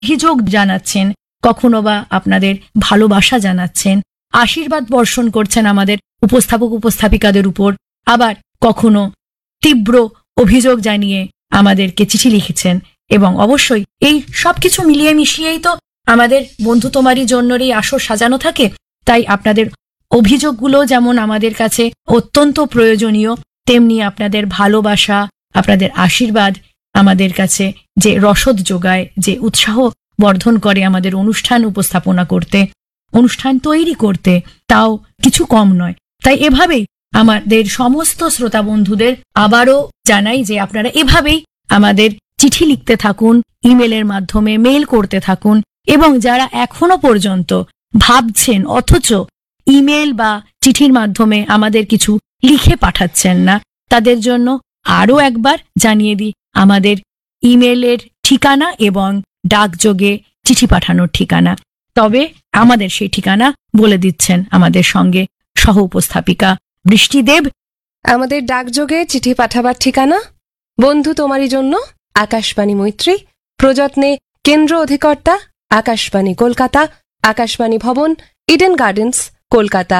অভিযোগ জানাচ্ছেন, কখনো বা আপনাদের ভালোবাসা জানাচ্ছেন, আশীর্বাদ বর্ষণ করছেন আমাদের উপস্থাপক উপস্থাপিকাদের উপর, আবার কখনো তীব্র অভিযোগ জানিয়ে আমাদেরকে চিঠি লিখেছেন। এবং অবশ্যই এই সবকিছু মিলিয়ে মিশিয়েই তো আমাদের বন্ধু তোমারই জন্যর এই আসর সাজানো থাকে। তাই আপনাদের অভিযোগগুলো যেমন আমাদের কাছে অত্যন্ত প্রয়োজনীয়, তেমনি আপনাদের ভালোবাসা, আপনাদের আশীর্বাদ আমাদের কাছে যে রসদ যোগায়, যে উৎসাহ বর্ধন করে আমাদের অনুষ্ঠান উপস্থাপনা করতে, অনুষ্ঠান তৈরি করতে, তাও কিছু কম নয়। তাই এভাবেই আমাদের সমস্ত শ্রোতা বন্ধুদের আবারও জানাই যে আপনারা এভাবেই আমাদের চিঠি লিখতে থাকুন, ইমেলের মাধ্যমে মেল করতে থাকুন, এবং যারা এখনো পর্যন্ত ভাবছেন অথচ ইমেল বা চিঠির মাধ্যমে আমাদের কিছু লিখে পাঠাচ্ছেন না, তাদের জন্য আরও একবার জানিয়ে দিই আমাদের ইমেলের ঠিকানা এবং ডাকযোগে চিঠি পাঠানোর ঠিকানা। তবে আমাদের সেই ঠিকানা বলে দিচ্ছেন আমাদের সঙ্গে সহ উপস্থাপিকা বৃষ্টিদেব। আমাদের ডাকযোগে চিঠি পাঠাবার ঠিকানা বন্ধু তোমারই জন্য, আকাশবাণী মৈত্রী, প্রযত্নে কেন্দ্র অধিকর্তা আকাশবাণী কলকাতা, আকাশবাণী ভবন, ইডেন গার্ডেন্স, কলকাতা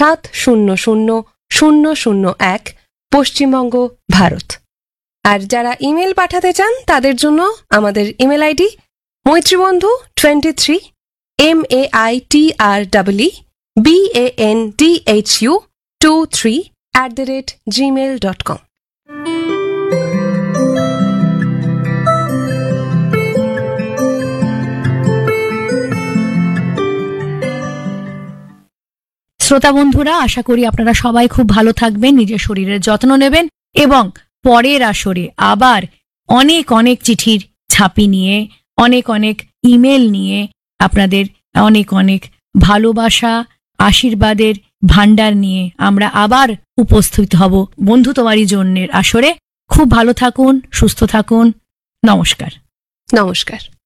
700001, পশ্চিমবঙ্গ, ভারত। আর যারা ইমেল পাঠাতে চান তাদের জন্য আমাদের ইমেল আইডি maitribandhu23BANDHU23@gmail.com। শ্রোতা বন্ধুরা, আশা করি আপনারা সবাই খুব ভালো থাকবেন, নিজের শরীরের যত্ন নেবেন এবং পরের আসরে আবার অনেক অনেক চিঠির ঝাঁপি নিয়ে, অনেক অনেক ইমেল নিয়ে, আপনাদের অনেক অনেক ভালোবাসা, আশীর্বাদের ভান্ডার নিয়ে আমরা আবার উপস্থিত হব বন্ধু তোমারই জন্যের আসরে। খুব ভালো থাকুন, সুস্থ থাকুন। নমস্কার। নমস্কার।